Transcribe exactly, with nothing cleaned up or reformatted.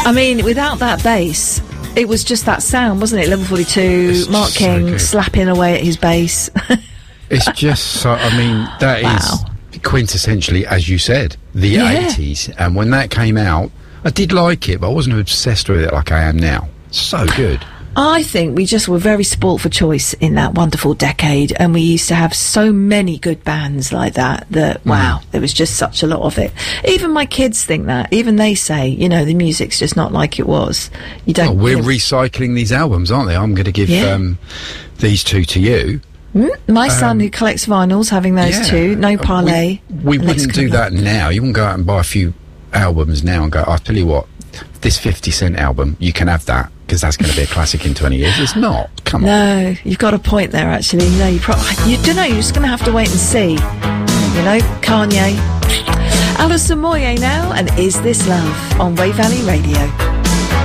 I mean, without that bass, it was just that sound, wasn't it? Level forty-two, It's Mark so King good. slapping away at his bass. It's just so, I mean, that Wow. is quintessentially, as you said, the Yeah. eighties. And when that came out, I did like it, but I wasn't obsessed with it like I am now. So good. I think we just were very spoilt for choice in that wonderful decade, and we used to have so many good bands like that, that, wow, there was just such a lot of it. Even my kids think that. Even they say, you know, the music's just not like it was. You don't... Oh, we're you know, recycling these albums, aren't they? I'm going to give Yeah. um, these two to you. mm, my son, who collects vinyls, having those Yeah. two. No Parlay. We, we and Lex wouldn't do Cooper. that now. You wouldn't go out and buy a few albums now and go, I'll tell you what, this fifty cent album, you can have that, because that's going to be a classic in twenty years. It's not. Come on. No, you've got a point there, actually. No, you probably... You don't know, you're just going to have to wait and see. You know, Kanye. Alison Moyet now, and Is This Love on Way Valley Radio.